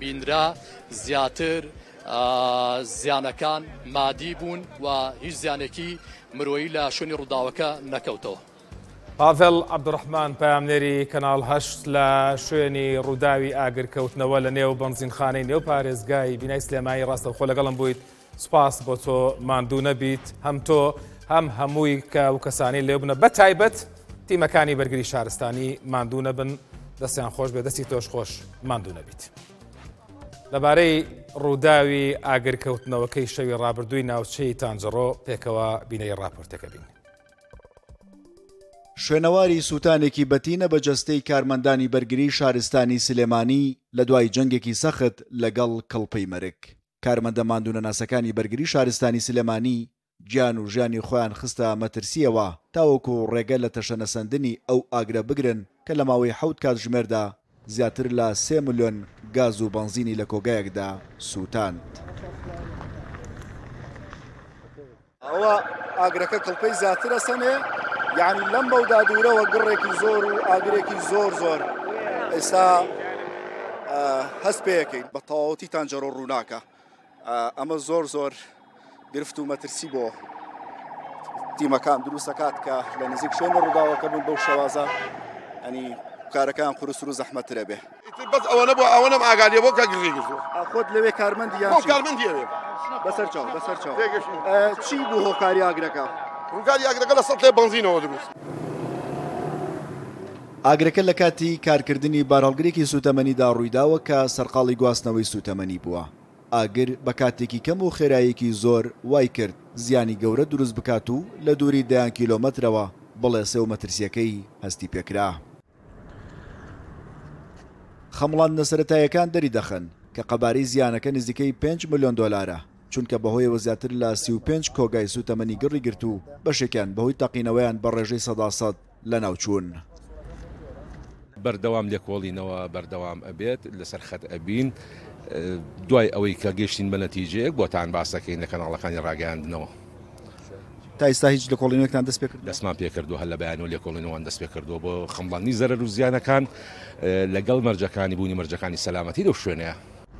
بینرا زیاتر زیانەکان مادی بوون و هیچ زیانێکی مرۆیی لە شوێنی ڕووداوەکە نەکەوتەوە. پاڤێڵ عەبدوڕەحمان پەیامنێری کەناڵ 8 لە شوێنی ڕووداوی ئاگرکەوتنەوە لە نێو بەنزینخانەی نێو پارێزگای بینای سلێمانی ڕاستەوخۆ لەگەڵم بوویت. سوپاس بۆ تۆ ماندوو نەبیت، هەم تۆ هەم هەمووی کە و کەسانی لێو بنە بە تایبەت تیمەکانی بەرگری شارستانی ماندوو نەبن، دەستیان خۆش بێ، دەستی تۆش خۆش ماندوو نەبیت. لەبارەی ڕووداوی ئاگرکەوتنەوەکەی شەوی ڕابردووی ناوچەی تانجەڕۆ پێکەوە بینەی ڕاپۆرتەکە بین. شوێنەواری سووتانێکی بەتینە بە جەستەی کارمەندانی بەرگری شارستانی سلێمانی لە دوای جەنگێکی سەخت لەگەڵ کڵپەی مەرگ. کارمەندە ماندوونە ناسەکانی بەرگری شارستانی سلێمانی گیان و ژیانی خۆیان خستە مەترسیەوە تاوەکو ڕێگە لە تەشەنەسەندنی ئەو ئاگرە بگرن کە لە ماوەی 7 کات ژمێردا زیاتر لە 3 ملیۆن گاز و بەنزینی لە کۆگایەکدا سووتاند. ئەوە ئاگرەکە کڵپەی زیاترە سەنێ، یعنی لەم بەودا دوورەوە گڕێکی زۆر و ئاگرێکی زۆر ئێستا هەست پێەکەین بە تەواوەتی تانجەڕۆ ڕووناکە. ئەمە زۆر گرفت و مەترسی بۆ تیمەکان دروستەکات کە لە نزیک شوێنە ڕووداوەکە بن بەو شێوازە، ئەنی کارەکان قورس و زەحمەتترە بێ. بەس ئەوە نەبوو ئەوەنەم ئاگادیە بۆ کە گڕی گرتووە. خۆت لەوێ کارمەندیان کارمەندیەوێ بەسەر چاو چی بوو هۆکاری ئاگرەکە؟ ڕووکاری ئاگرەکە لە 100 لێ بەنزینەوە دروست. ئاگرەکە لە کاتی کارکردنی بارهەڵگرێکی سوتەمەنیدا ڕوویداوە کە سەرقاڵی گواستنەوەی سوتەمەنی بووە. ئاگر بە کاتێکی کەم و خێراییەکی زۆر وای کرد زیانی گەورە دروست بکات و لە دووری 10 کیلۆمەترەوە بڵێ سێ و مەترسیەکەی هەستی پێکرا. خەمڵاندنە سەرەتاییەکان دەری دەخەن کە قەبارەی زیانەکە نزیکەی 5 ملیۆن دۆلارە، چونکە بەهۆیەوە زیاتر لە 35 کۆگای سوتەمەنی گڕی گرت و بەشێکیان بەهۆی تەقینەوەیان بە ڕێژەی 100% لە ناوچوون. بەردەوام لێکۆڵینەوە بەردەوام ئەبێت لەسەر خەت ئەبین دوای ئەوەی کە گەشتین بە نەتیجەیەک بۆتان باسەکەین لە کەناڵەکانی ڕاگەیاندنەوە. تا ئێستا هیچ لێکۆڵینەوەکتان دەست پێ کرد؟ دەستمان پێکردو هەر لە بەیان و لێکۆڵینەوەوان دەست پێ کردووە بۆ خەمڵاندنی زەرەر و زیانەکان لەگەڵ مەرجەکانی بوونی مەرجەکانی سەلامەتی لەو شوێنەیە.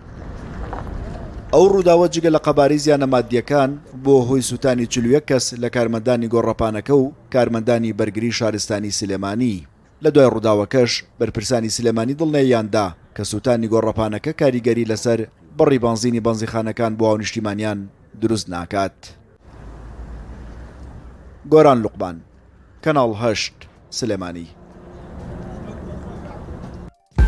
ئەو ڕووداوە جگە لە قەبارەی زیانە مادیەکان بۆ هۆی سوتانی 41 کەس لە کارمەندانی گۆڕەپانەکە و کارمەندانی بەرگری شارستانی سلێمانی. لە دوای ڕووداوەکەش بەرپرسانی سلێمانی دڵنیاییاندا کە سوتانی گۆڕەپانەکە کاریگەری لەسەر بڕی بەنزینی بەنزیخانەکان بۆ ئاو نیشتیمانیان دروست ناکات. گۆران لوقمان، کەناڵ 8 سلێمانی.